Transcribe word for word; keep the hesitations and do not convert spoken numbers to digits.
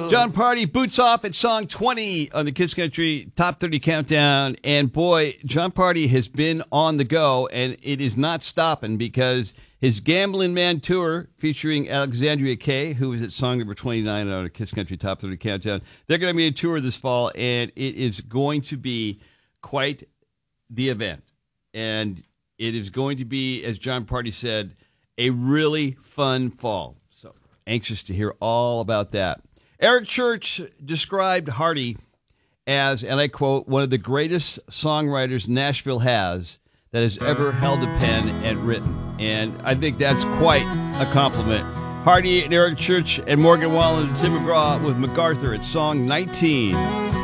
John Party, Boots Off at song twenty on the Kiss Country Top thirty Countdown. And boy, John Party has been on the go, and it is not stopping because his Gambling Man tour featuring Alexandria Kay, who was at song number twenty-nine on the Kiss Country Top thirty Countdown, they're going to be a tour this fall, and it is going to be quite the event. And it is going to be, as John Party said, a really fun fall. So anxious to hear all about that. Eric Church described Hardy as, and I quote, one of the greatest songwriters Nashville has that has ever held a pen and written. And I think that's quite a compliment. Hardy and Eric Church and Morgan Wallen and Tim McGraw with MacArthur at song nineteen.